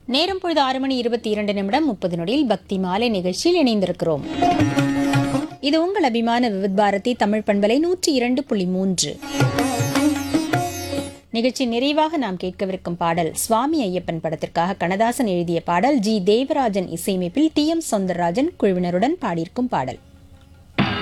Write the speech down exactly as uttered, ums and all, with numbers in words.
நேரம் பொழுது ஆறு மணி இருபத்தி இரண்டு நிமிடம் முப்பது நொடியில் பக்தி மாலை நிகழ்ச்சியில் இணைந்திருக்கிறோம். இது உங்கள் அபிமான விவித் பாரதி தமிழ் பண்பலை நூற்றி இரண்டு புள்ளி மூன்று. நிகழ்ச்சி நிறைவாக நாம் கேட்கவிருக்கும் பாடல் சுவாமி ஐயப்பன் படத்திற்காக கண்ணதாசன் எழுதிய பாடல். ஜி தேவராஜன் இசையமைப்பில் டி எம் சௌந்தரராஜன் குழுவினருடன் பாடியிருக்கும் பாடல்.